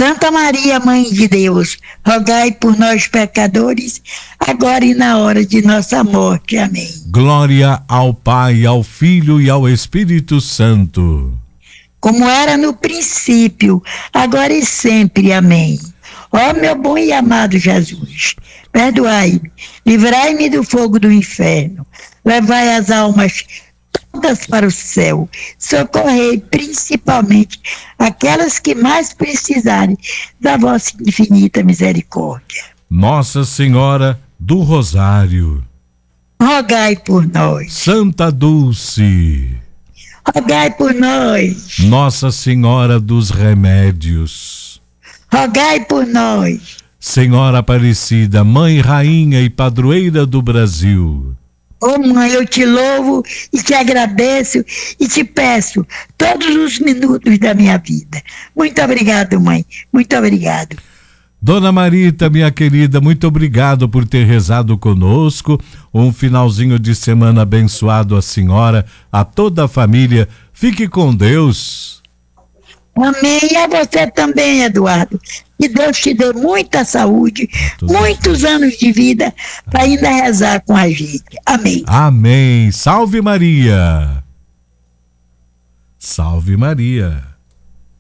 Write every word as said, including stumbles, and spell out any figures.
Santa Maria, Mãe de Deus, rogai por nós pecadores, agora e na hora de nossa morte. Amém. Glória ao Pai, ao Filho e ao Espírito Santo. Como era no princípio, agora e sempre. Amém. Ó meu bom e amado Jesus, perdoai-me, livrai-me do fogo do inferno, levai as almas todas para o céu, socorrei principalmente aquelas que mais precisarem da vossa infinita misericórdia. Nossa Senhora do Rosário, rogai por nós. Santa Dulce, rogai por nós. Nossa Senhora dos Remédios, rogai por nós. Senhora Aparecida, Mãe, Rainha e Padroeira do Brasil. Ô oh, mãe, eu te louvo e te agradeço e te peço todos os minutos da minha vida. Muito obrigado, mãe. Muito obrigado. Dona Marita, minha querida, muito obrigado por ter rezado conosco. Um finalzinho de semana abençoado à senhora, a toda a família. Fique com Deus. Amém. E a você também, Eduardo. Que Deus te dê muita saúde, Tudo muitos certo. anos de vida para ainda rezar com a gente. Amém. Amém. Salve Maria. Salve Maria.